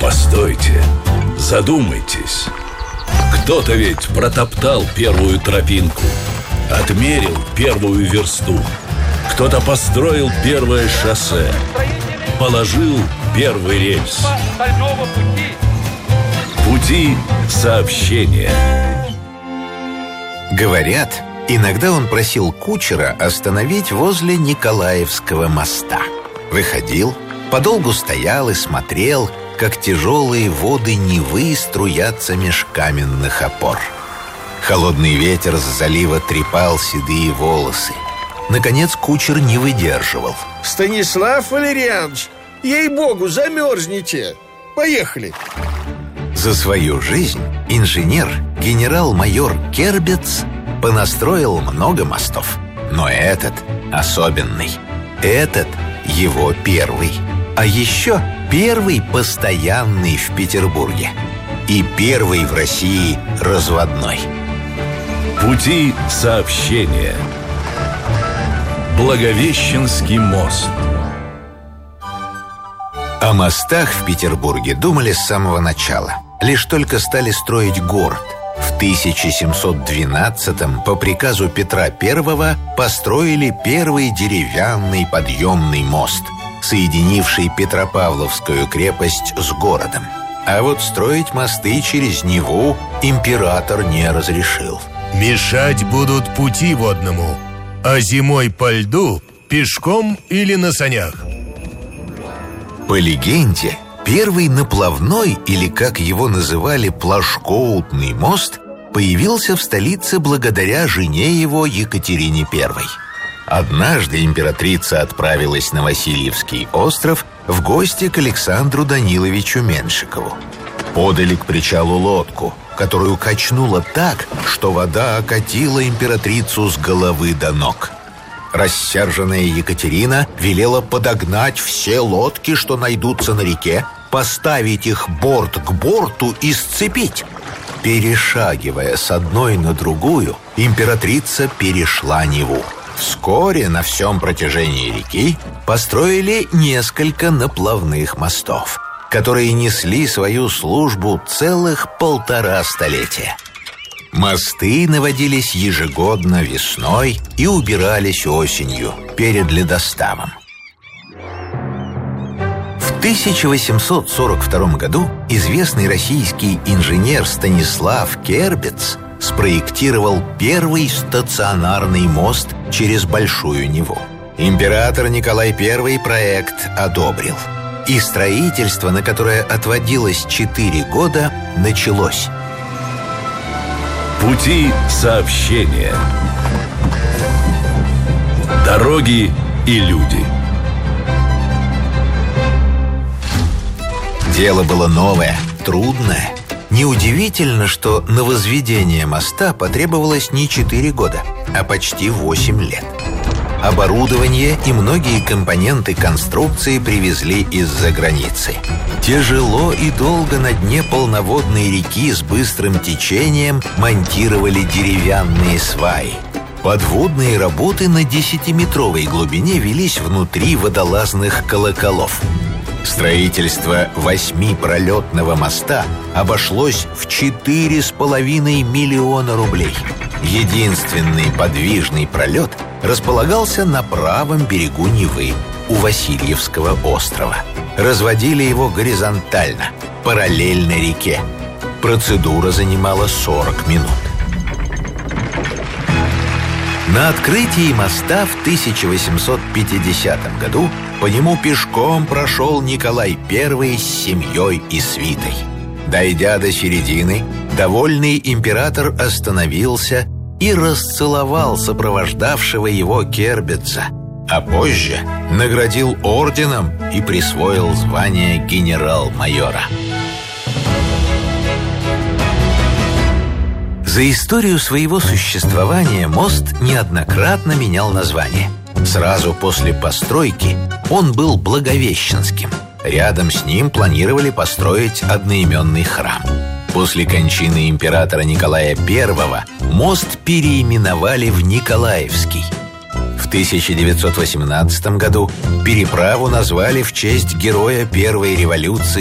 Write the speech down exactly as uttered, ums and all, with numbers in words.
Постойте, задумайтесь. Кто-то ведь протоптал первую тропинку, отмерил первую версту. Кто-то построил первое шоссе, положил первый рельс. Пути сообщения. Говорят, иногда он просил кучера остановить возле Николаевского моста. Выходил, подолгу стоял и смотрел, как тяжелые воды Невы струятся меж каменных опор. Холодный ветер с залива трепал седые волосы. Наконец кучер не выдерживал. Станислав Валерьянович, ей-богу, замерзнете. Поехали. За свою жизнь инженер, генерал-майор Кербец, понастроил много мостов. Но этот особенный. Этот его первый. А еще первый постоянный в Петербурге. И первый в России разводной. Пути сообщения. Благовещенский мост. О мостах в Петербурге думали с самого начала. Лишь только стали строить город. В тысяча семьсот двенадцатом по приказу Петра Первого построили первый деревянный подъемный мост, соединивший Петропавловскую крепость с городом. А вот строить мосты через Неву император не разрешил. Мешать будут пути водному, а зимой по льду пешком или на санях. По легенде, первый наплавной, или, как его называли, плашкоутный мост, появился в столице благодаря жене его Екатерине Первой. Однажды императрица отправилась на Васильевский остров в гости к Александру Даниловичу Меншикову. Подали к причалу лодку, которую качнуло так, что вода окатила императрицу с головы до ног. Рассерженная Екатерина велела подогнать все лодки, что найдутся на реке, поставить их борт к борту и сцепить. Перешагивая с одной на другую, императрица перешла Неву. Вскоре на всем протяжении реки построили несколько наплавных мостов, которые несли свою службу целых полтора столетия. Мосты наводились ежегодно весной и убирались осенью, перед ледоставом. В тысяча восемьсот сорок втором году известный российский инженер Станислав Кербец спроектировал первый стационарный мост через Большую Неву. Император Николай Первый проект одобрил. И строительство, на которое отводилось четыре года, началось. Пути сообщения. Дороги и люди. Дело было новое, трудное. Неудивительно, что на возведение моста потребовалось не четыре года, а почти восемь лет. Оборудование и многие компоненты конструкции привезли из-за границы. Тяжело и долго на дне полноводной реки с быстрым течением монтировали деревянные сваи. Подводные работы на десятиметровой глубине велись внутри водолазных колоколов. Строительство восьмипролетного моста обошлось в четыре с половиной миллиона рублей. Единственный подвижный пролет располагался на правом берегу Невы, у Васильевского острова. Разводили его горизонтально, параллельно реке. Процедура занимала сорок минут. На открытии моста в тысяча восемьсот пятидесятом году по нему пешком прошел Николай Первый с семьей и свитой. Дойдя до середины, довольный император остановился и расцеловал сопровождавшего его Кербеца, а позже наградил орденом и присвоил звание генерал-майора. За историю своего существования мост неоднократно менял название. Сразу после постройки он был Благовещенским. Рядом с ним планировали построить одноименный храм. После кончины императора Николая Первого мост переименовали в Николаевский. В тысяча девятьсот восемнадцатом году переправу назвали в честь героя Первой революции